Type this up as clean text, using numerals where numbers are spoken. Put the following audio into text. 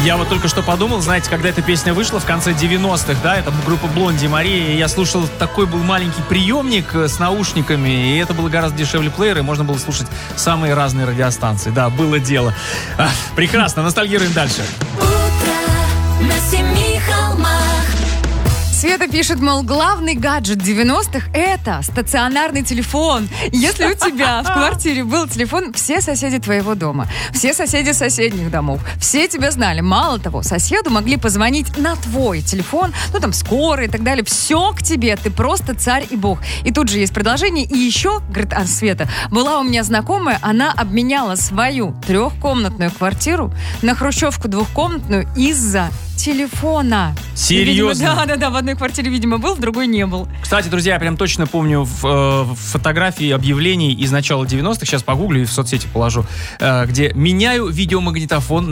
Я вот только что подумал, знаете, когда эта песня вышла в конце 90-х, да, это группа Блонди Мария, я слушал, такой был маленький приемник с наушниками, и это было гораздо дешевле плеера, и можно было слушать самые разные радиостанции. Да, было дело. Прекрасно, ностальгируем дальше. Утро на семи холмах. Света пишет, мол, главный гаджет 90-х – это стационарный телефон. Если у тебя в квартире был телефон, все соседи твоего дома, все соседи соседних домов, все тебя знали. Мало того, соседу могли позвонить на твой телефон, ну там скорый и так далее. Все к тебе, ты просто царь и бог. И тут же есть продолжение. И еще, говорит Света, была у меня знакомая, она обменяла свою 3-комнатную квартиру на хрущевку 2-комнатную из-за телефона. Серьезно? Видимо, да, в одной квартире, видимо, был, в другой не был. Кстати, друзья, я прям точно помню фотографии объявлений из начала 90-х, сейчас погуглю и в соцсети положу, где меняю видеомагнитофон